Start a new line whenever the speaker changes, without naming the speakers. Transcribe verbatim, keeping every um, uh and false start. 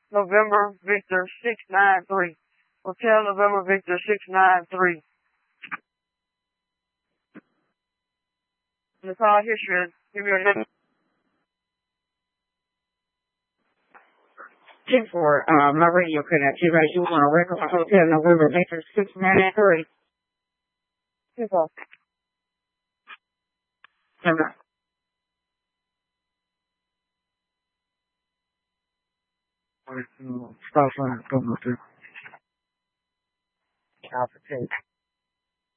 November Victor six nine three. Hotel November Victor six nine three. The call history. Give me your name. ten four, um, my radio connection. Right, you want to record my Hotel November Victor six nine three. ten four. Number. Stop on it. Come up here. Alpha two.